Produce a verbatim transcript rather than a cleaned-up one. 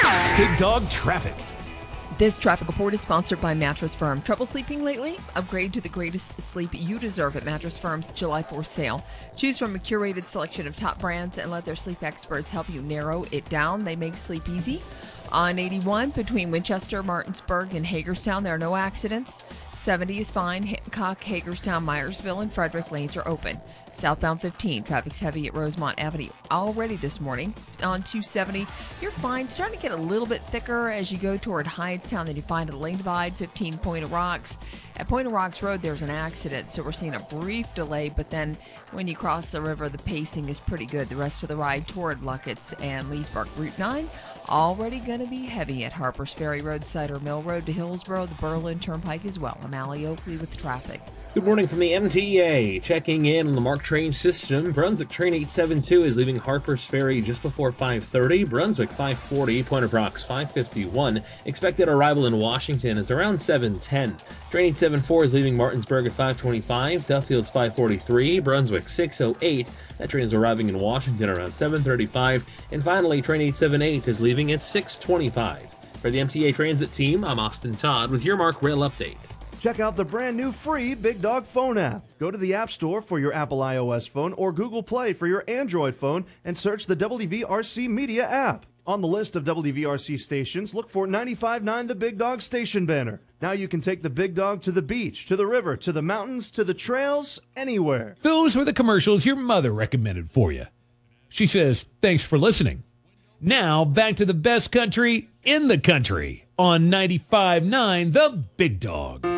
Big Dog Traffic. This traffic report is sponsored by Mattress Firm. Trouble sleeping lately? Upgrade to the greatest sleep you deserve at Mattress Firm's July fourth sale. Choose from a curated selection of top brands and let their sleep experts help you narrow it down. They make sleep easy. On eighty-one, between Winchester, Martinsburg, and Hagerstown, there are no accidents. seventy is fine. Hancock, Hagerstown, Myersville, and Frederick lanes are open. Southbound fifteen, traffic's heavy at Rosemont Avenue already this morning. On two seventy, you're fine. Starting to get a little bit thicker as you go toward Hydestown. Then you find a lane divide, fifteen Point of Rocks. At Point of Rocks Road, there's an accident, so we're seeing a brief delay, but then when you cross the river, the pacing is pretty good. The rest of the ride toward Luckett's and Leesburg. Route nine, already going to be heavy at Harpers Ferry Road, Cider Mill Road to Hillsborough, the Berlin Turnpike as well. I'm Allie Oakley with traffic. Good morning from the M T A. Checking in on the MARC train system. Brunswick train eight seventy-two is leaving Harpers Ferry just before five thirty. Brunswick five forty, Point of Rocks five fifty-one. Expected arrival in Washington is around seven ten. Train eight seventy-four is leaving Martinsburg at five twenty-five. Duffield's five forty-three. Brunswick six oh eight. That train is arriving in Washington around seven thirty-five. And finally, train eight seventy-eight is leaving at six twenty-five. For the M T A Transit team, I'm Austin Todd with your MARC Rail Update. Check out the brand new free Big Dog phone app. Go to the App Store for your Apple iOS phone or Google Play for your Android phone and search the W V R C Media app. On the list of W V R C stations, look for ninety-five point nine The Big Dog station banner. Now you can take the Big Dog to the beach, to the river, to the mountains, to the trails, anywhere. Those were the commercials your mother recommended for you. She says, thanks for listening. Now, back to the best country in the country on ninety-five point nine The Big Dog.